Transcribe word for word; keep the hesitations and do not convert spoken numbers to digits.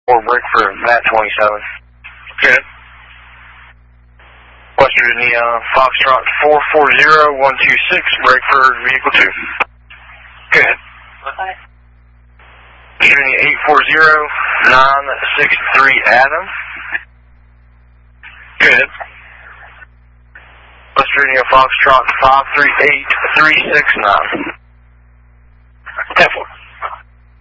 Or break for Matt twenty-seven. Good. West Virginia, Foxtrot four four zero one two six, break for vehicle two. Good. West Virginia eight four zero nine six three Adam. Good. West Virginia, Foxtrot five three eight three six nine.